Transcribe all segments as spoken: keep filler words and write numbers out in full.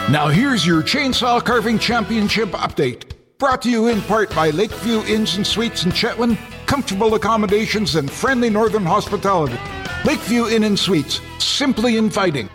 Now here's your Chainsaw Carving Championship update. Brought to you in part by Lakeview Inns and Suites in Chetwynd, comfortable accommodations and friendly northern hospitality. Lakeview Inn and Suites, simply inviting.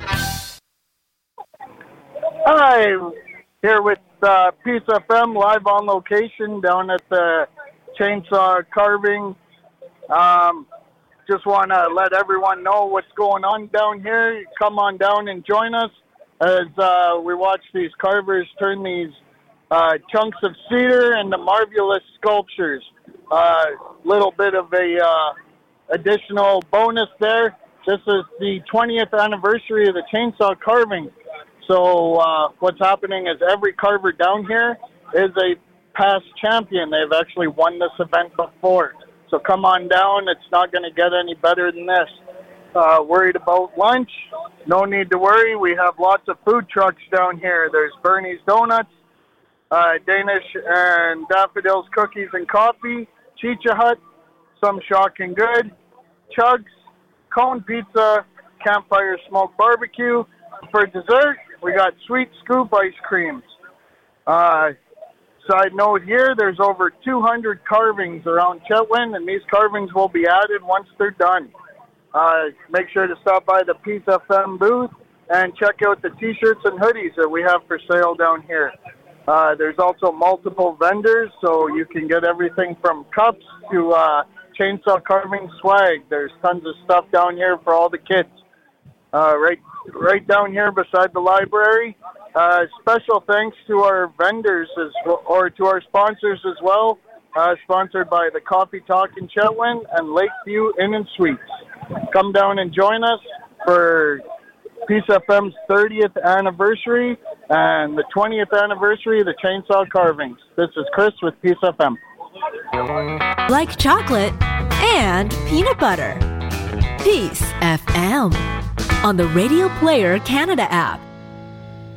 Hi, here with uh, Peace F M, live on location down at the Chainsaw Carving. Um, just want to let everyone know what's going on down here. Come on down and join us as uh, we watch these carvers turn these uh, chunks of cedar into marvelous sculptures. A uh, little bit of a uh, additional bonus there. This is the twentieth anniversary of the Chainsaw Carving. So uh, what's happening is every carver down here is a past champion. They've actually won this event before. So come on down. It's not going to get any better than this. Uh, worried about lunch? No need to worry. We have lots of food trucks down here. There's Bernie's Donuts, uh, Danish and Daffodils Cookies and Coffee, Chicha Hut, Some Shocking Good, Chugs, Cone Pizza, Campfire Smoked Barbecue. For dessert, we got Sweet Scoop ice creams. Uh, side note here, there's over two hundred carvings around Chetwynd, and these carvings will be added once they're done. Uh, make sure to stop by the Peace F M booth and check out the T-shirts and hoodies that we have for sale down here. Uh, there's also multiple vendors, so you can get everything from cups to uh, chainsaw carving swag. There's tons of stuff down here for all the kids. Uh, right right down here beside the library. Uh, special thanks to our vendors as well, or to our sponsors as well. Uh, sponsored by the Coffee Talk in Chetwynd and Lakeview Inn and Suites. Come down and join us for Peace F M's thirtieth anniversary and the twentieth anniversary of the Chainsaw Carvings. This is Chris with Peace F M. Like chocolate and peanut butter. Peace F M on the Radio Player Canada app.